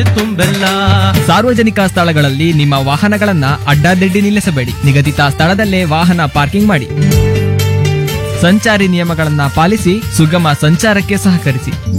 ತುಂಬೆಲ್ಲ ಸಾರ್ವಜನಿಕ ಸ್ಥಳಗಳಲ್ಲಿ ನಿಮ್ಮ ವಾಹನಗಳನ್ನ ಅಡ್ಡಾದಿಡ್ಡಿ ನಿಲ್ಲಿಸಬೇಡಿ. ನಿಗದಿತ ಸ್ಥಳದಲ್ಲೇ ವಾಹನ ಪಾರ್ಕಿಂಗ್ ಮಾಡಿ. ಸಂಚಾರಿ ನಿಯಮಗಳನ್ನ ಪಾಲಿಸಿ ಸುಗಮ ಸಂಚಾರಕ್ಕೆ ಸಹಕರಿಸಿ.